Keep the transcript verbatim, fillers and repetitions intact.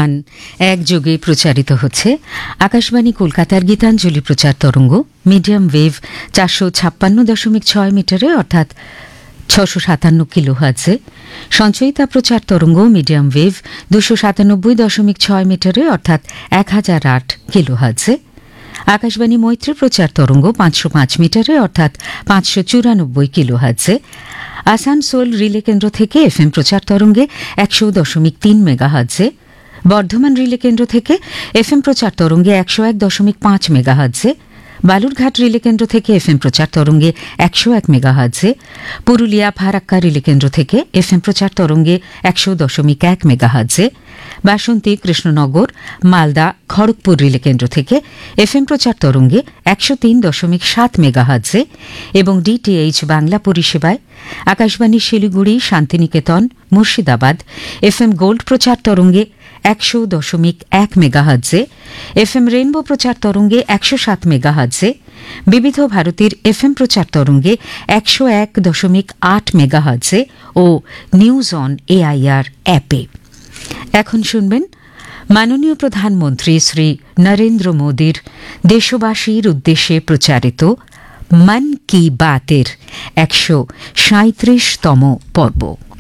গান একযোগে প্রচারিত হচ্ছে আকাশবাণী কলকাতার গীতাঞ্জলি প্রচার তরঙ্গ মিডিয়াম ওয়েভ চারশো ছাপ্পান্ন দশমিক ছয় মিটারে অর্থাৎ ছশো সাতান্ন কিলো হার্জে, সঞ্চয়িতা প্রচার তরঙ্গ মিডিয়াম ওয়েভ দুশো সাতানব্বই দশমিক ছয় মিটারে অর্থাৎ এক হাজার আট কিলো হার্জে, আকাশবাণী মৈত্রী প্রচার তরঙ্গ পাঁচশো পাঁচ মিটারে অর্থাৎ পাঁচশো চুরানব্বই কিলো হার্জে, আসানসোল রিলে কেন্দ্র থেকে এফএম প্রচার তরঙ্গে একশো দশমিক তিন মেগা হার্জে, বর্ধমান রিলে কেন্দ্র থেকে এফএম প্রচার তরঙ্গে একশো এক দশমিক পাঁচ মেগা হার্জে, বালুরঘাট রিলে কেন্দ্র থেকে এফএম প্রচার তরঙ্গে একশো এক মেগা হার্জে, পুরুলিয়া ফারাক্কা রিলে কেন্দ্র থেকে এফএম প্রচার তরঙ্গে একশো দশমিক এক মেগা হার্জে, বাসন্তী কৃষ্ণনগর মালদা খড়গপুর রিলে কেন্দ্র থেকে এফএম প্রচার তরঙ্গে একশো তিন দশমিক সাত মেগা হার্জে এবং ডিটিএইচ বাংলা পরিষেবায় আকাশবাণী শিলিগুড়ি শান্তিনিকেতন মুর্শিদাবাদ এফএম গোল্ড প্রচার তরঙ্গে একশো দশমিক এক মেগা হার্জে, এফএম রেইনবো প্রচার তরঙ্গে একশো সাত মেগা হার্জে, বিবিধ ভারতীর এফএম প্রচার তরঙ্গে একশো এক দশমিক আট mega হার্জে O news on AIR অ্যাপে। এখন শুনবেন মাননীয় প্রধানমন্ত্রী শ্রী নরেন্দ্র মোদীর দেশবাসীর উদ্দেশ্যে প্রচারিত মন কি বাতের একশো সাঁইত্রিশতম পর্ব।